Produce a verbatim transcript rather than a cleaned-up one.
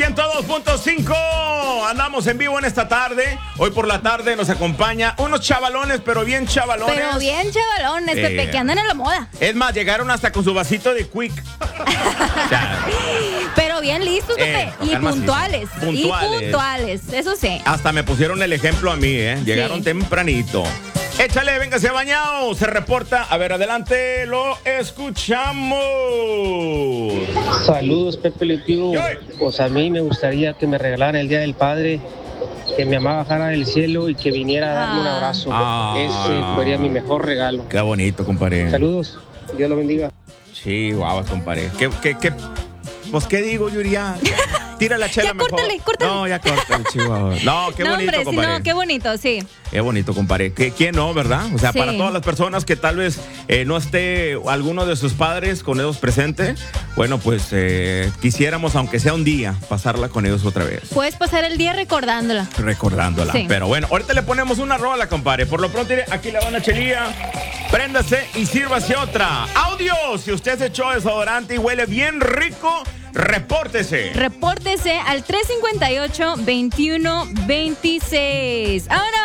ciento dos punto cinco. Andamos en vivo en esta tarde. Hoy por la tarde nos acompaña unos chavalones, pero bien chavalones. Pero bien chavalones, Eh, Pepe, que andan en la moda. Es más, llegaron hasta con su vasito de Quick. O sea, Pero bien listos, Pepe. Eh, y tocar macizo. puntuales. Puntuales. Y puntuales, eso sí. hasta me pusieron el ejemplo a mí, ¿eh? Llegaron Sí. tempranito. Échale, véngase bañado. Se reporta. A ver, adelante, lo escuchamos. Saludos, Pepe Le Pew. ¡Ay! Pues a mí me gustaría que me regalara el Día del Padre, que mi mamá bajara del cielo y que viniera a darme un Ah. abrazo. Ah. Ese sería mi mejor regalo. Qué bonito, compadre. Saludos, Dios lo bendiga. Sí, guau, compadre. ¿Qué, qué, qué? Pues, ¿qué digo, Yuri? Ya, tira la chela Ya, mejor. córtale, córtale. No, ya córtale, chihuahua. No, qué no, bonito, hombre, sí, compadre. no, qué bonito, sí. Qué bonito, compadre. ¿Qué, ¿Quién no, verdad? O sea, Sí. para todas las personas que tal vez eh, no esté alguno de sus padres con ellos presente, bueno, pues eh, quisiéramos, aunque sea un día, pasarla con ellos otra vez. Puedes pasar el día recordándola. Recordándola. Sí. Pero bueno, ahorita le ponemos una rola, compadre. Por lo pronto, mire, aquí le va una chelía. Préndase y sírvase otra. ¡Audio! Si usted se echó desodorante y huele bien rico, repórtese. Repórtese al tres cinco ocho, veintiuno veintiséis. Ahora